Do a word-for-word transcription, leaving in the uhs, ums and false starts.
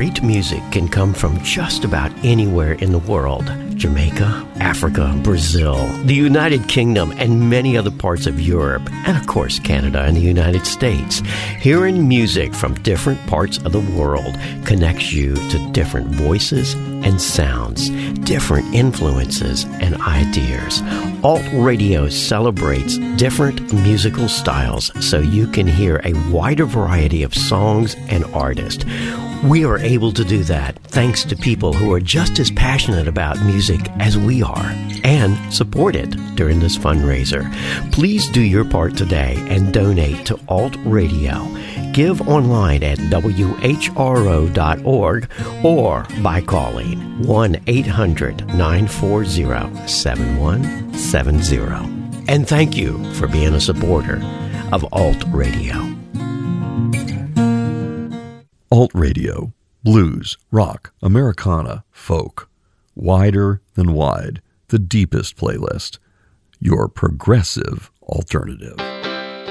great music can come from just about anywhere in the world. Jamaica, Africa, Brazil, the United Kingdom, and many other parts of Europe, and of course Canada and the United States. Hearing music from different parts of the world connects you to different voices and sounds, different influences and ideas. Alt Radio celebrates different musical styles so you can hear a wider variety of songs and artists. We are able to do that thanks to people who are just as passionate about music as we are and support it during this fundraiser. Please do your part today and donate to Alt Radio. Give online at W H R O dot org or by calling one eight hundred nine four zero seven one seven zero. And thank you for being a supporter of Alt Radio. Alt Radio, blues, rock, Americana, folk. Wider than wide, the deepest playlist. Your progressive alternative.